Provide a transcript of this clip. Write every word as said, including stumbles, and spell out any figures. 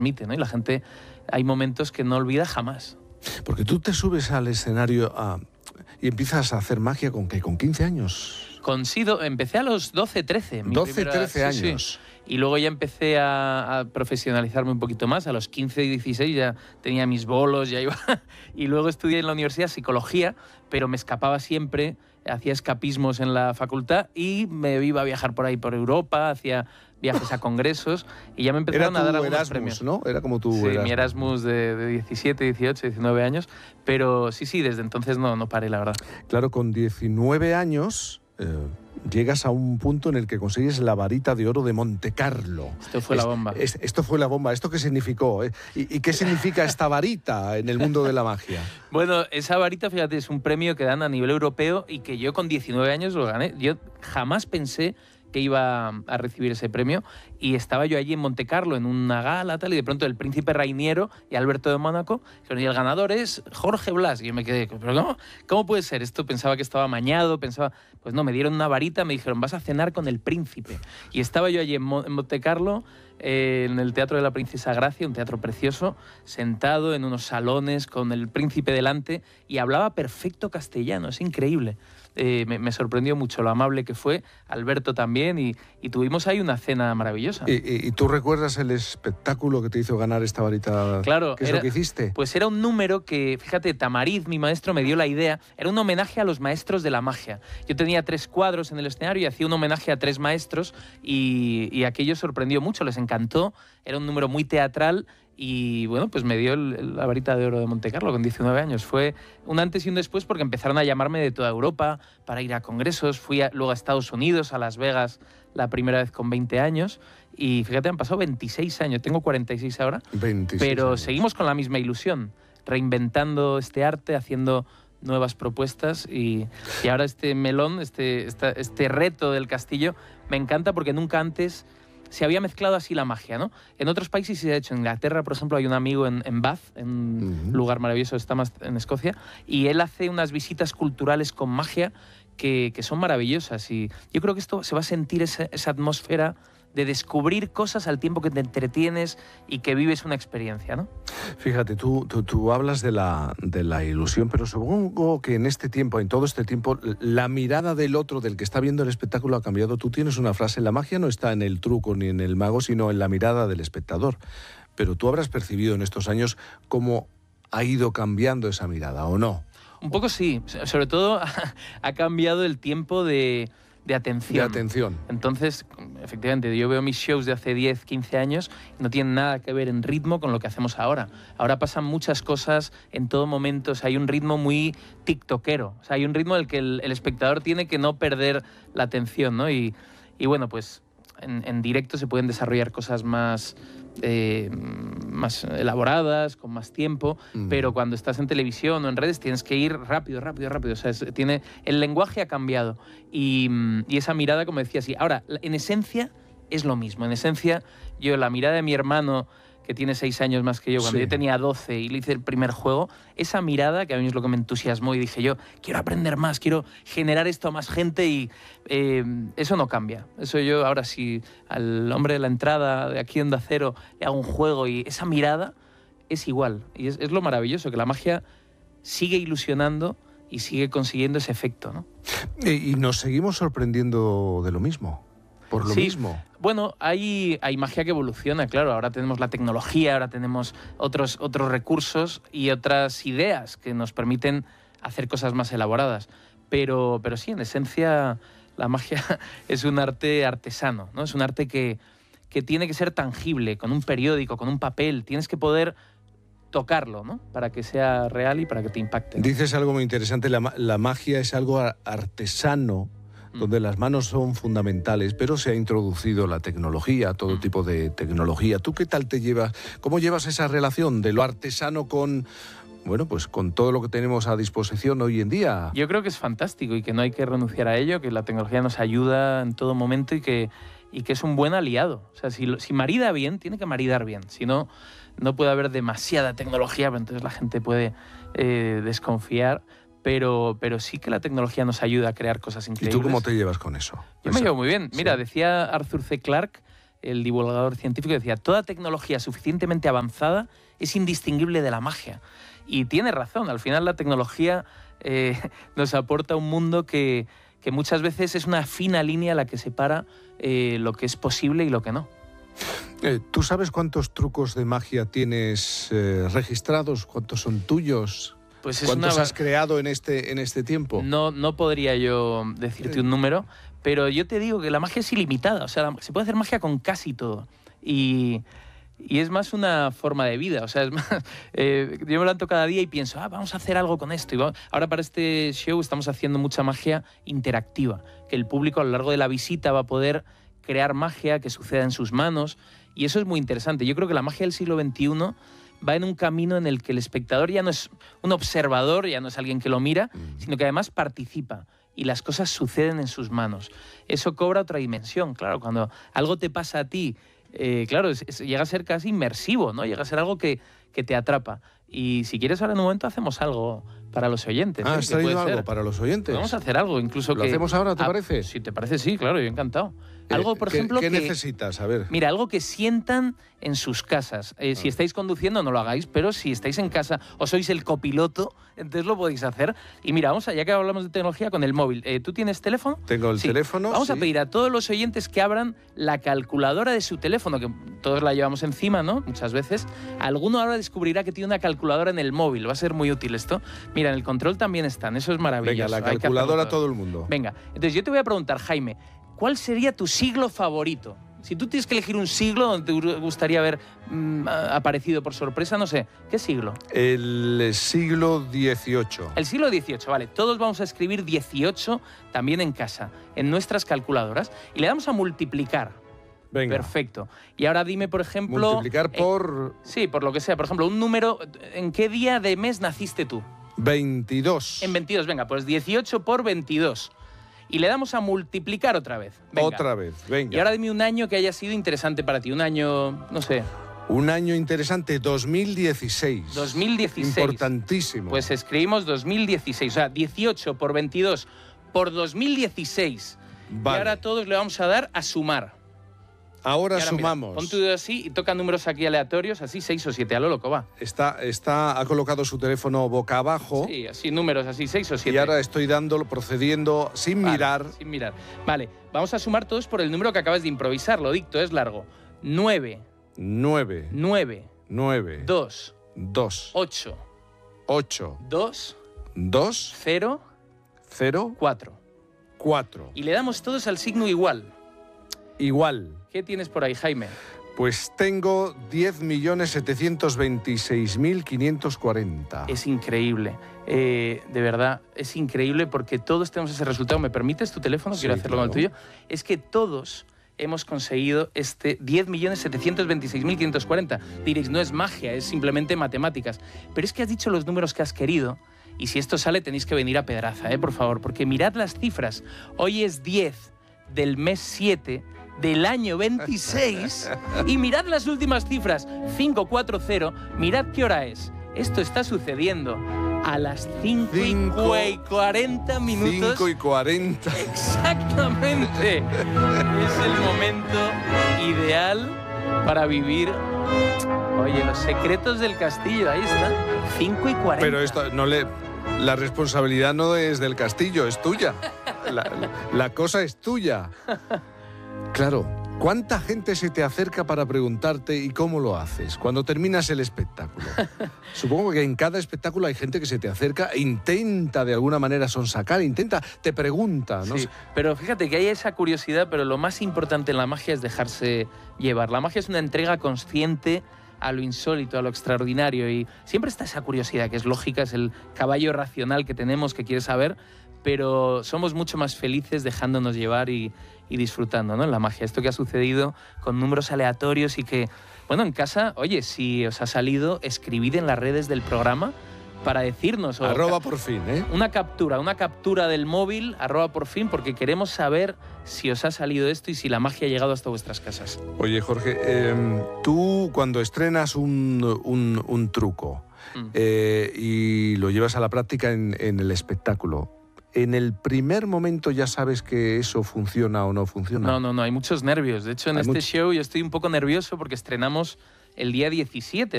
transmite, ¿no? Y la gente, hay momentos que no olvida jamás. Porque tú te subes al escenario a, y empiezas a hacer magia con ¿qué? ¿Con quince años? Con Sido, empecé a los doce, trece. doce, trece años. Sí, sí. Y luego ya empecé a, a profesionalizarme un poquito más. A los quince y dieciséis ya tenía mis bolos, ya iba. Y luego estudié en la universidad psicología, pero me escapaba siempre, hacía escapismos en la facultad y me iba a viajar por ahí por Europa, hacía viajes a congresos y ya me empezaron a dar algunos Erasmus, premios. ¿no? Era como tu sí, Erasmus. mi Erasmus de, de diecisiete, dieciocho, diecinueve años. Pero sí, sí, desde entonces no, no paré, la verdad. Claro, con diecinueve años eh, llegas a un punto en el que consigues la varita de oro de Montecarlo. Esto fue es, la bomba. Es, esto fue la bomba. ¿Esto qué significó? Eh? ¿Y, ¿Y qué significa esta varita en el mundo de la magia? Bueno, esa varita, fíjate, es un premio que dan a nivel europeo y que yo con diecinueve años lo gané. Yo jamás pensé que iba a recibir ese premio y estaba yo allí en Montecarlo en una gala tal y de pronto el príncipe Rainiero y Alberto de Mónaco y el ganador es Jorge Blas y yo me quedé, pero ¿cómo? ¿Cómo puede ser? Esto pensaba que estaba amañado, pensaba, pues no, me dieron una varita, me dijeron vas a cenar con el príncipe y estaba yo allí en, Mo en Montecarlo eh, en el Teatro de la Princesa Gracia, un teatro precioso, sentado en unos salones con el príncipe delante y hablaba perfecto castellano, es increíble. Eh, me, me sorprendió mucho lo amable que fue, Alberto también, y, y tuvimos ahí una cena maravillosa. ¿Y, y, y tú recuerdas el espectáculo que te hizo ganar esta varita? Claro. ¿Qué es era, lo que hiciste? Pues era un número que, fíjate, Tamariz, mi maestro, me dio la idea, era un homenaje a los maestros de la magia. Yo tenía tres cuadros en el escenario y hacía un homenaje a tres maestros y, y aquello sorprendió mucho, les encantó, era un número muy teatral. Y bueno, pues me dio el, la varita de oro de Montecarlo con diecinueve años. Fue un antes y un después porque empezaron a llamarme de toda Europa para ir a congresos. Fui a, luego a Estados Unidos, a Las Vegas, la primera vez con veinte años. Y fíjate, han pasado veintiséis años. Tengo cuarenta y seis ahora. veintiséis pero años. Seguimos con la misma ilusión, reinventando este arte, haciendo nuevas propuestas. Y, y ahora este melón, este, este, este reto del castillo, me encanta porque nunca antes se había mezclado así la magia, ¿no? En otros países se ha hecho. En Inglaterra, por ejemplo, hay un amigo en, en Bath, en un uh-huh. lugar maravilloso, está más en Escocia, y él hace unas visitas culturales con magia que, que son maravillosas. Y yo creo que esto se va a sentir esa, esa atmósfera de descubrir cosas al tiempo que te entretienes y que vives una experiencia, ¿no? Fíjate, tú, tú, tú hablas de la, de la ilusión, pero supongo que en este tiempo, en todo este tiempo, la mirada del otro, del que está viendo el espectáculo, ha cambiado. Tú tienes una frase, la magia no está en el truco ni en el mago, sino en la mirada del espectador. Pero tú habrás percibido en estos años cómo ha ido cambiando esa mirada, ¿o no? Un poco sí, sobre todo ha cambiado el tiempo de... De atención. De atención. Entonces, efectivamente, yo veo mis shows de hace diez, quince años y no tienen nada que ver en ritmo con lo que hacemos ahora. Ahora pasan muchas cosas en todo momento. O sea, hay un ritmo muy tiktokero. O sea, hay un ritmo en el que el, el espectador tiene que no perder la atención, ¿no? Y, y bueno, pues en, en directo se pueden desarrollar cosas más... Eh, más elaboradas, con más tiempo, mm. pero cuando estás en televisión o en redes tienes que ir rápido, rápido, rápido. O sea, es, tiene, el lenguaje ha cambiado y, y esa mirada, como decía, sí. Ahora, en esencia es lo mismo. En esencia, yo la mirada de mi hermano, que tiene seis años más que yo, cuando sí. yo tenía doce y le hice el primer juego, esa mirada, que a mí es lo que me entusiasmó y dije yo, quiero aprender más, quiero generar esto a más gente y eh, eso no cambia. Eso yo ahora si al hombre de la entrada de aquí en Onda Cero le hago un juego y esa mirada es igual. Y es, es lo maravilloso, que la magia sigue ilusionando y sigue consiguiendo ese efecto, ¿no? Y, y nos seguimos sorprendiendo de lo mismo. Por lo sí, mismo. Bueno, hay, hay magia que evoluciona, claro. Ahora tenemos la tecnología, ahora tenemos otros, otros recursos y otras ideas que nos permiten hacer cosas más elaboradas. Pero, pero sí, en esencia, la magia es un arte artesano, ¿no? Es un arte que, que tiene que ser tangible, con un periódico, con un papel. Tienes que poder tocarlo, ¿no? Para que sea real y para que te impacte, ¿no? Dices algo muy interesante, la, la magia es algo artesano, donde las manos son fundamentales, pero se ha introducido la tecnología, todo tipo de tecnología. ¿Tú qué tal te llevas? ¿Cómo llevas esa relación de lo artesano con, bueno, pues con todo lo que tenemos a disposición hoy en día? Yo creo que es fantástico y que no hay que renunciar a ello, que la tecnología nos ayuda en todo momento y que, y que es un buen aliado. O sea, si, si marida bien, tiene que maridar bien. Si no, no puede haber demasiada tecnología, pero entonces la gente puede eh, desconfiar. Pero, pero sí que la tecnología nos ayuda a crear cosas increíbles. ¿Y tú cómo te llevas con eso? Yo me llevo muy bien. Mira, sí. Decía Arthur C. Clarke el divulgador científico, decía, toda tecnología suficientemente avanzada es indistinguible de la magia. Y tiene razón, al final la tecnología eh, nos aporta un mundo que, que muchas veces es una fina línea la que separa eh, lo que es posible y lo que no. Eh, ¿Tú sabes cuántos trucos de magia tienes eh, registrados? ¿Cuántos son tuyos? Pues es ¿Cuántos una... has creado en este, en este tiempo? No, no podría yo decirte un número, pero yo te digo que la magia es ilimitada. O sea, la, se puede hacer magia con casi todo. Y, y es más una forma de vida. O sea, es más, eh, yo me levanto cada día y pienso, ah, vamos a hacer algo con esto. Y vamos... Ahora para este show estamos haciendo mucha magia interactiva, que el público a lo largo de la visita va a poder crear magia que suceda en sus manos. Y eso es muy interesante. Yo creo que la magia del siglo veintiuno va en un camino en el que el espectador ya no es un observador, ya no es alguien que lo mira, sino que además participa y las cosas suceden en sus manos. Eso cobra otra dimensión, claro. Cuando algo te pasa a ti, eh, claro, es, es, llega a ser casi inmersivo, ¿no? Llega a ser algo que, que te atrapa. Y si quieres, ahora en un momento hacemos algo para los oyentes. Ah, ¿eh? ¿has traído algo ser. para los oyentes? Vamos a hacer algo, incluso ¿Lo que... hacemos ahora, te ah, parece? Si te parece, sí, claro, yo encantado. Eh, Algo, por ¿qué, ejemplo, ¿qué que... necesitas? A ver. Mira, algo que sientan en sus casas. Eh, si estáis conduciendo, no lo hagáis, pero si estáis en casa o sois el copiloto, entonces lo podéis hacer. Y mira, vamos a, ya que hablamos de tecnología, con el móvil. Eh, ¿Tú tienes teléfono? Tengo el Sí. teléfono. Vamos sí. a pedir a todos los oyentes que abran la calculadora de su teléfono, que todos la llevamos encima, ¿no? Muchas veces. Alguno ahora descubrirá que tiene una calculadora en el móvil. Va a ser muy útil esto. Mira, en el control también están. Eso es maravilloso. Venga, la Hay que hacerlo calculadora a todo. todo el mundo. Venga, entonces yo te voy a preguntar, Jaime, ¿cuál sería tu siglo favorito? Si tú tienes que elegir un siglo donde te gustaría haber mmm, aparecido por sorpresa, no sé, ¿qué siglo? El siglo dieciocho. El siglo dieciocho, vale. Todos vamos a escribir dieciocho también en casa, en nuestras calculadoras, y le damos a multiplicar. Venga. Perfecto. Y ahora dime, por ejemplo... Multiplicar eh, por... sí, por lo que sea. Por ejemplo, un número... ¿En qué día de mes naciste tú? veintidós. En veintidós, venga, pues dieciocho por veintidós. Y le damos a multiplicar otra vez. Venga. Otra vez, venga. Y ahora dime un año que haya sido interesante para ti. Un año, no sé. Un año interesante, dos mil dieciséis. dos mil dieciséis. Importantísimo. Pues escribimos dos mil dieciséis. O sea, dieciocho por veintidós por dos mil dieciséis. Vale. Y ahora todos le vamos a dar a sumar. Ahora, ahora sumamos. Mira, pon tu dedo así y toca números aquí aleatorios, así seis o siete. A lo loco, va. Está, está, ha colocado su teléfono boca abajo. Sí, así números, así seis o siete. Y ahora estoy dándolo, procediendo sin vale, mirar. Sin mirar. Vale, vamos a sumar todos por el número que acabas de improvisar. Lo dicto, es largo. nueve. nueve. nueve. nueve. dos. dos. ocho. ocho. dos. dos. cero. cero. cuatro. cuatro. Y le damos todos al signo igual. Igual. ¿Qué tienes por ahí, Jaime? Pues tengo diez millones setecientos veintiséis mil quinientos cuarenta. Es increíble. Eh, de verdad, es increíble porque todos tenemos ese resultado. ¿Me permites tu teléfono? Sí, Quiero hacerlo claro. con el tuyo. Es que todos hemos conseguido este diez millones setecientos veintiséis mil quinientos cuarenta. Diréis, no es magia, es simplemente matemáticas. Pero es que has dicho los números que has querido. Y si esto sale, tenéis que venir a Pedraza, ¿eh? Por favor. Porque mirad las cifras. Hoy es diez del mes siete del año veintiséis y mirad las últimas cifras, cinco cuatro cero, mirad qué hora es. Esto está sucediendo a las cinco y cuarenta minutos. cinco y cuarenta. Exactamente. Es el momento ideal para vivir. Oye, los secretos del castillo, ahí está. cinco y cuarenta. Pero esto no le... La responsabilidad no es del castillo, es tuya. La, la, la cosa es tuya. Claro, ¿cuánta gente se te acerca para preguntarte y cómo lo haces cuando terminas el espectáculo? Supongo que en cada espectáculo hay gente que se te acerca e intenta de alguna manera sonsacar, intenta, te pregunta, ¿no? Sí, pero fíjate que hay esa curiosidad, pero lo más importante en la magia es dejarse llevar. La magia es una entrega consciente a lo insólito, a lo extraordinario, y siempre está esa curiosidad que es lógica, es el caballo racional que tenemos que quiere saber, pero somos mucho más felices dejándonos llevar y, y disfrutando, ¿no? La magia, esto que ha sucedido con números aleatorios y que, bueno, en casa, oye, si os ha salido, escribid en las redes del programa para decirnos. O arroba por fin, ¿eh? Una captura, una captura del móvil, arroba por fin, porque queremos saber si os ha salido esto y si la magia ha llegado hasta vuestras casas. Oye, Jorge, eh, tú cuando estrenas un, un, un truco mm. eh, y lo llevas a la práctica en, en el espectáculo, ¿En el primer momento ya sabes que eso funciona o no funciona? No, no, no, hay muchos nervios. De hecho, en Hay este mucho... show yo estoy un poco nervioso porque estrenamos el día diecisiete.